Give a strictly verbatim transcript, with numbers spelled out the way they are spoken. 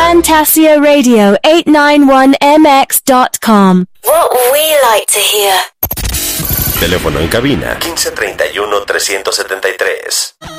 Fantasia Radio eight ninety-one M X dot com. What we like to hear. Teléfono en cabina quince treinta y uno trescientos setenta y tres.